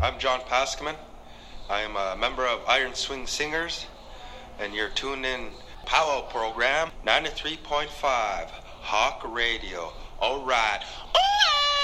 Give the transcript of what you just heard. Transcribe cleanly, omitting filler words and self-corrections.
I'm John Paskman. I am a member of Iron Swing Singers, and you're tuned in Powwow program 93.5 Hawk Radio. All right.